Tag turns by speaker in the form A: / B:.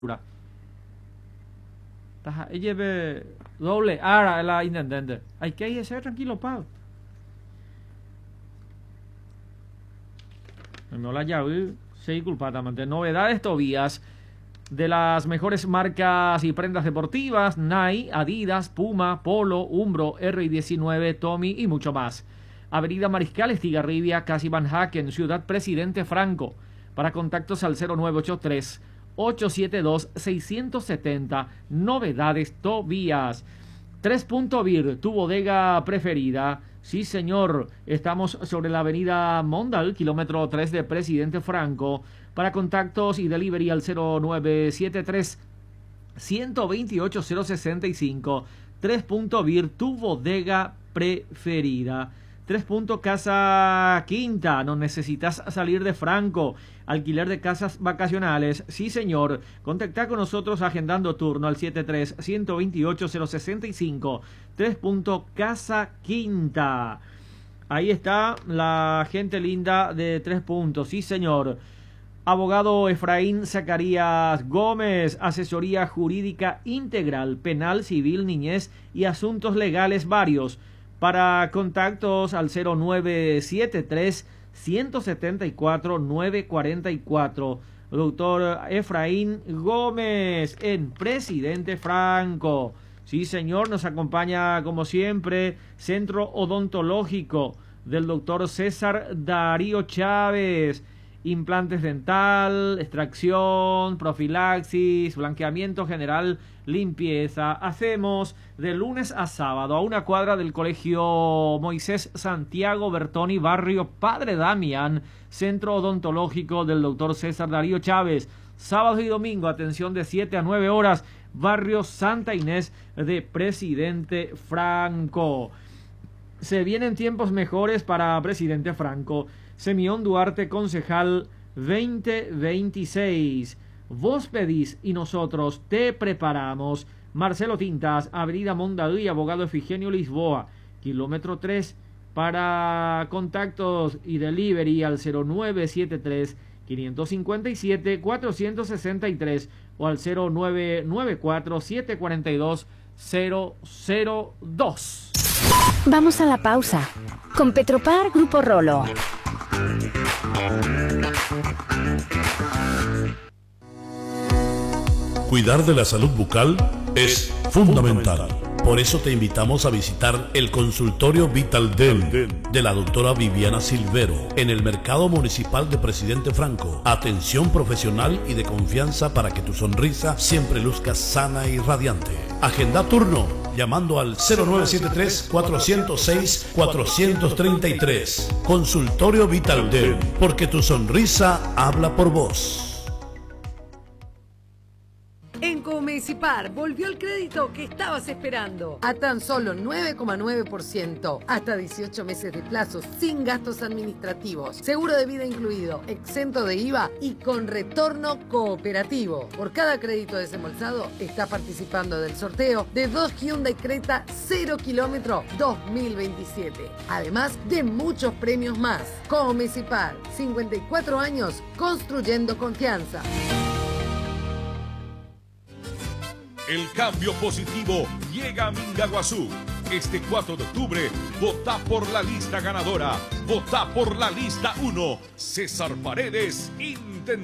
A: Lleve doble ara la intendente. Hay que ser tranquilo, Pau. No la llave, sí, culpatamente. Novedades, Tobías, de las mejores marcas y prendas deportivas: Nike, Adidas, Puma, Polo, Umbro, R19, Tommy y mucho más. Avenida Mariscal Estigarribia, casi Van Haken, Ciudad Presidente Franco. Para contactos al 0983-872-670. Novedades, Tobías. 3.vir, tu bodega preferida. Sí, señor, estamos sobre la avenida Mondal, kilómetro 3 de Presidente Franco. Para contactos y delivery al 0973-128-065. 3.vir, tu bodega preferida. 3. Casa Quinta, no necesitas salir de Franco. Alquiler de casas vacacionales, sí señor. Contacta con nosotros agendando turno al 73-128-065. 3. Casa Quinta. Ahí está la gente linda de 3 puntos, sí señor. Abogado Efraín Zacarías Gómez, asesoría jurídica integral, penal, civil, niñez y asuntos legales varios. Para contactos al 0973-174-944. Doctor Efraín Gómez en Presidente Franco. Sí, señor, nos acompaña como siempre Centro Odontológico del doctor César Darío Chávez. Implantes dental, extracción, profilaxis, blanqueamiento general, limpieza. Hacemos de lunes a sábado a una cuadra del Colegio Moisés Santiago Bertoni, barrio Padre Damián, Centro Odontológico del doctor César Darío Chávez. Sábado y domingo, atención de 7 a 9 horas, barrio Santa Inés de Presidente Franco. Se vienen tiempos mejores para Presidente Franco. Semión Duarte, concejal 2026. Vos pedís y nosotros te preparamos. Marcelo Tintas, avenida Mondadú, abogado Efigenio Lisboa, kilómetro 3. Para contactos y delivery al 0973-557-463 o al 0994-742-002.
B: Vamos a la pausa. Con Petropar Grupo Rolo.
C: Cuidar de la salud bucal es fundamental. Por eso te invitamos a visitar el consultorio Vital Dent de la doctora Viviana Silvero en el Mercado Municipal de Presidente Franco. Atención profesional y de confianza para que tu sonrisa siempre luzca sana y radiante. Agenda turno llamando al 0973-406-433. Consultorio Vital Dent, porque tu sonrisa habla por vos.
D: En Comecipar volvió el crédito que estabas esperando a tan solo 9,9%, hasta 18 meses de plazo, sin gastos administrativos, seguro de vida incluido, exento de IVA y con retorno cooperativo. Por cada crédito desembolsado, está participando del sorteo de 2 Hyundai Creta 0 kilómetro 2027, además de muchos premios más. Comecipar, 54 años construyendo confianza.
E: El cambio positivo llega a Mingaguazú. Este 4 de octubre, vota por la lista ganadora. Vota por la lista 1. César Paredes, intendente.